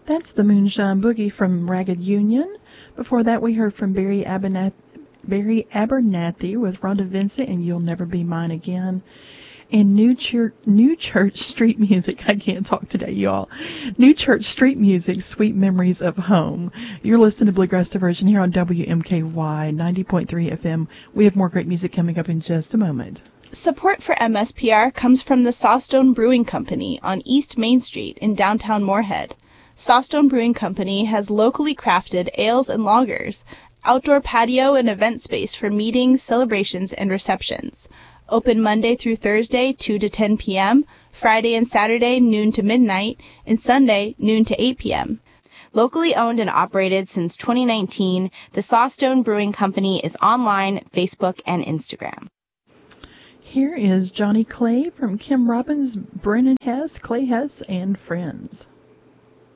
That's the Moonshine Boogie from Ragged Union. Before that, we heard from Barry Abernathy with Rhonda Vincent and You'll Never Be Mine Again. And New Church Street Music. I can't talk today, y'all. New Church Street Music, Sweet Memories of Home. You're listening to Bluegrass Diversion here on WMKY 90.3 FM. We have more great music coming up in just a moment. Support for MSPR comes from the Sawstone Brewing Company on East Main Street in downtown Moorhead. Sawstone Brewing Company has locally crafted ales and lagers, outdoor patio and event space for meetings, celebrations, and receptions. Open Monday through Thursday, 2 to 10 p.m., Friday and Saturday, noon to midnight, and Sunday, noon to 8 p.m. Locally owned and operated since 2019, the Sawstone Brewing Company is online, Facebook, and Instagram. Here is Johnny Clay from Kim Robbins, Brennan Hess, Clay Hess, and Friends.